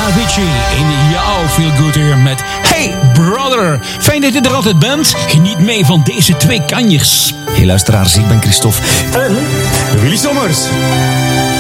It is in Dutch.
Avicii in jouw Feel Good hier met Hey Brother. Fijn dat je er altijd bent. Geniet mee van deze twee kanjers. Hey luisteraars, ik ben Christophe. En Willy Sommers.